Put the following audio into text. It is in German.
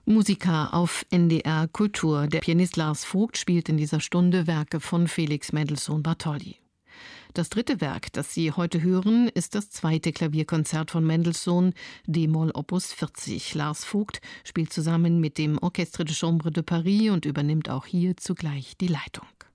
Musica auf NDR Kultur. Der Pianist Lars Vogt spielt in dieser Stunde Werke von Felix Mendelssohn Bartholdy. Das dritte Werk, das Sie heute hören, ist das zweite Klavierkonzert von Mendelssohn, d-Moll Opus 40. Lars Vogt spielt zusammen mit dem Orchestre de Chambre de Paris und übernimmt auch hier zugleich die Leitung.